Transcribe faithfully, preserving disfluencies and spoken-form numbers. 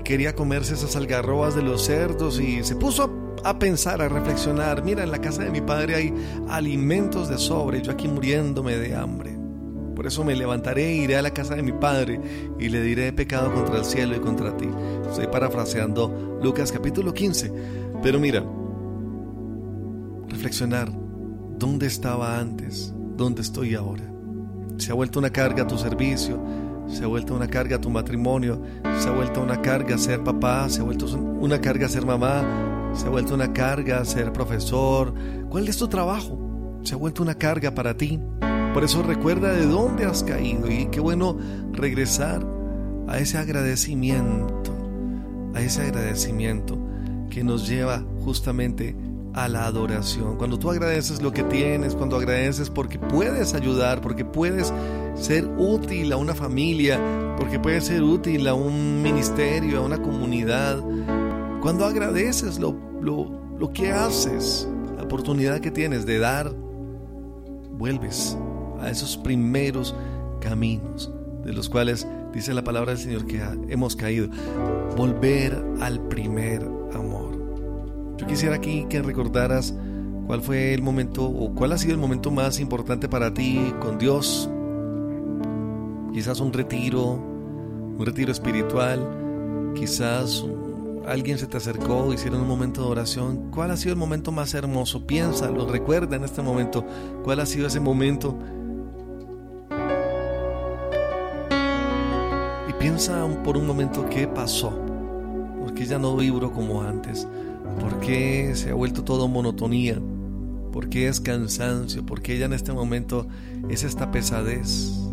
quería comerse esas algarrobas de los cerdos y se puso a, a pensar, a reflexionar. Mira, en la casa de mi padre hay alimentos de sobra y yo aquí muriéndome de hambre. Por eso me levantaré e iré a la casa de mi padre y le diré: he pecado contra el cielo y contra ti. Estoy parafraseando Lucas capítulo quince. Pero mira, reflexionar, ¿dónde estaba antes? ¿Dónde estoy ahora? Se ha vuelto una carga tu servicio, se ha vuelto una carga tu matrimonio, se ha vuelto una carga ser papá, se ha vuelto una carga ser mamá, se ha vuelto una carga ser profesor. ¿Cuál es tu trabajo? Se ha vuelto una carga para ti. Por eso recuerda de dónde has caído, y qué bueno regresar a ese agradecimiento, a ese agradecimiento que nos lleva justamente a la adoración. Cuando tú agradeces lo que tienes, cuando agradeces porque puedes ayudar, porque puedes ser útil a una familia, porque puedes ser útil a un ministerio, a una comunidad, cuando agradeces lo, lo, lo que haces, la oportunidad que tienes de dar, vuelves a esos primeros caminos de los cuales dice la palabra del Señor que hemos caído. Volver al primer amor. Yo quisiera aquí que recordaras cuál fue el momento, o cuál ha sido el momento más importante para ti con Dios. Quizás un retiro, un retiro espiritual, quizás alguien se te acercó, hicieron un momento de oración. ¿Cuál ha sido el momento más hermoso? Piénsalo, recuerda en este momento cuál ha sido ese momento. Y piensa por un momento qué pasó, por qué ya no vibro como antes, por qué se ha vuelto todo monotonía, por qué es cansancio, por qué ya en este momento es esta pesadez.